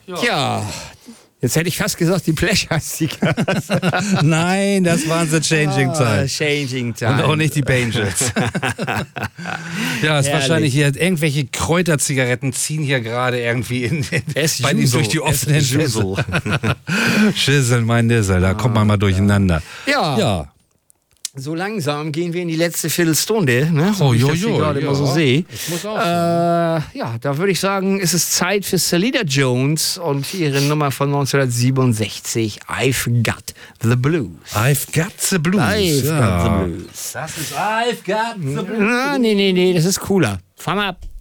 Ja, jetzt hätte ich fast gesagt, die Blechers-Seekers. Nein, das waren The Changing Time. Changing Time. Und auch nicht die Bangles. Ja, ist wahrscheinlich hier, irgendwelche Kräuterzigaretten ziehen hier gerade irgendwie bei ihm durch die offenen Schüssel. Schüssel, mein Nissel, da kommt man mal durcheinander. Ja. So langsam gehen wir in die letzte Viertelstunde, ne? Oh, Wie ich das hier gerade immer so sehe. Das muss auch sein. Ja, da würde ich sagen, ist es Zeit für Selena Jones und ihre Nummer von 1967, I've Got the Blues. I've got the blues. I've got the blues. Das ist I've got the blues. Nee, das ist cooler. Fahr mal ab.